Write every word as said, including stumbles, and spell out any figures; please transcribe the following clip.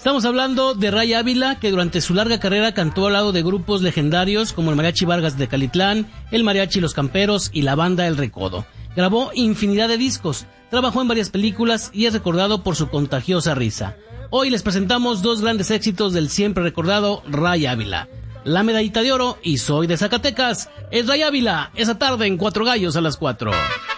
Estamos hablando de Ray Ávila, que durante su larga carrera cantó al lado de grupos legendarios como el Mariachi Vargas de Calitlán, el Mariachi Los Camperos y la banda El Recodo. Grabó infinidad de discos, trabajó en varias películas y es recordado por su contagiosa risa. Hoy les presentamos dos grandes éxitos del siempre recordado Ray Ávila: La Medallita de Oro y Soy de Zacatecas. Es Ray Ávila, esa tarde en Cuatro Gallos a las cuatro.